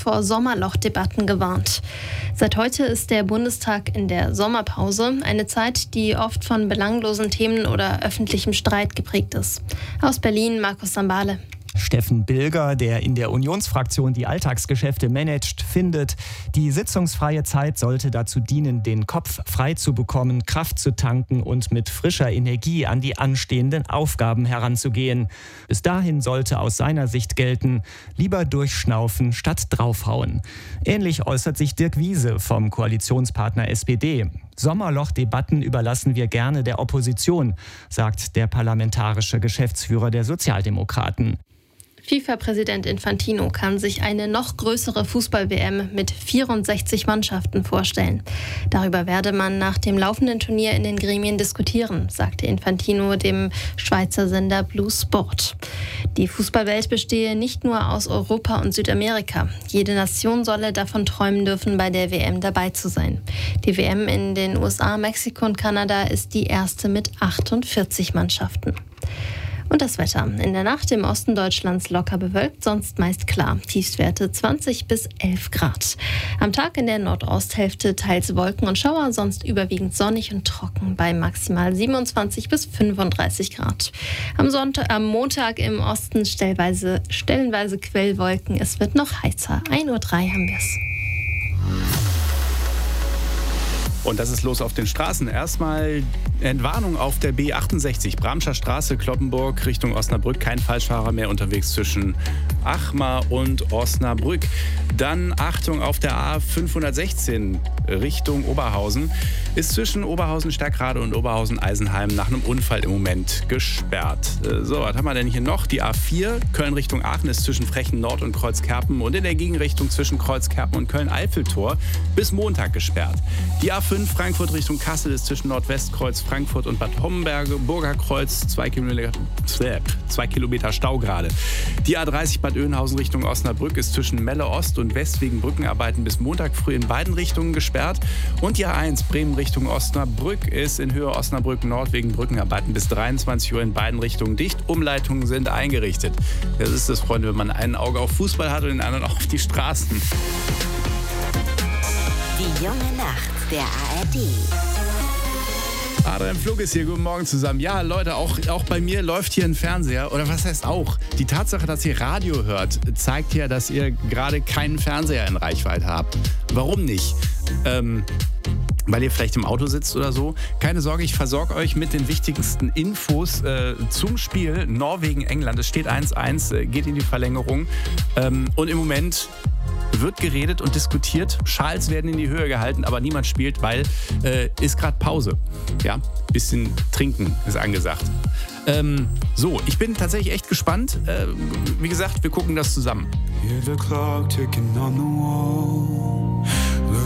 vor Sommerlochdebatten gewarnt. Seit heute ist der Bundestag in der Sommerpause, eine Zeit, die oft von belanglosen Themen oder öffentlichem Streit geprägt ist. Aus Berlin, Markus Sambale. Steffen Bilger, der in der Unionsfraktion die Alltagsgeschäfte managt, findet, die sitzungsfreie Zeit sollte dazu dienen, den Kopf frei zu bekommen, Kraft zu tanken und mit frischer Energie an die anstehenden Aufgaben heranzugehen. Bis dahin sollte aus seiner Sicht gelten, lieber durchschnaufen statt draufhauen. Ähnlich äußert sich Dirk Wiese vom Koalitionspartner SPD. Sommerlochdebatten überlassen wir gerne der Opposition, sagt der parlamentarische Geschäftsführer der Sozialdemokraten. FIFA-Präsident Infantino kann sich eine noch größere Fußball-WM mit 64 Mannschaften vorstellen. Darüber werde man nach dem laufenden Turnier in den Gremien diskutieren, sagte Infantino dem Schweizer Sender Blue Sport. Die Fußballwelt bestehe nicht nur aus Europa und Südamerika. Jede Nation solle davon träumen dürfen, bei der WM dabei zu sein. Die WM in den USA, Mexiko und Kanada ist die erste mit 48 Mannschaften. Und das Wetter. In der Nacht im Osten Deutschlands locker bewölkt, sonst meist klar. Tiefstwerte 20 bis 11 Grad. Am Tag in der Nordosthälfte teils Wolken und Schauer, sonst überwiegend sonnig und trocken bei maximal 27 bis 35 Grad. Am Montag im Osten stellenweise Quellwolken. Es wird noch heißer. 1:03 Uhr haben wir es. Und das ist los auf den Straßen. Erstmal Entwarnung auf der B68, Bramscher Straße, Cloppenburg, Richtung Osnabrück. Kein Falschfahrer mehr unterwegs zwischen Achmar und Osnabrück. Dann Achtung auf der A516 Richtung Oberhausen. Ist zwischen Oberhausen-Stärkrade und Oberhausen-Eisenheim nach einem Unfall im Moment gesperrt. So, was haben wir denn hier noch? Die A4 Köln Richtung Aachen ist zwischen Frechen Nord und Kreuzkerpen und in der Gegenrichtung zwischen Kreuzkerpen und Köln-Eiffeltor bis Montag gesperrt. Die A5 Frankfurt Richtung Kassel ist zwischen Nordwestkreuz Frankfurt und Bad Homberge, Burgerkreuz, 2 Kilometer Stau gerade. Die A30 Bad Oeynhausen Richtung Osnabrück ist zwischen Melle Ost und West wegen Brückenarbeiten bis Montag früh in beiden Richtungen gesperrt. Und die A1 Bremen Richtung Osnabrück ist in Höhe Osnabrück Nord wegen Brückenarbeiten bis 23 Uhr in beiden Richtungen dicht. Umleitungen sind eingerichtet. Das ist das, Freunde, wenn man ein Auge auf Fußball hat und den anderen auf die Straßen. Die junge Nacht der ARD. Adrian Flug ist hier, guten Morgen zusammen. Ja, Leute, auch bei mir läuft hier ein Fernseher. Oder was heißt auch? Die Tatsache, dass ihr Radio hört, zeigt ja, dass ihr gerade keinen Fernseher in Reichweite habt. Warum nicht? Weil ihr vielleicht im Auto sitzt oder so. Keine Sorge, ich versorge euch mit den wichtigsten Infos zum Spiel Norwegen-England. Es steht 1:1, geht in die Verlängerung. Und im Moment wird geredet und diskutiert. Schals werden in die Höhe gehalten, aber niemand spielt, weil ist gerade Pause. Ja, bisschen trinken ist angesagt. So, ich bin tatsächlich echt gespannt. Wie gesagt, wir gucken das zusammen. Hear the clock ticking on the wall.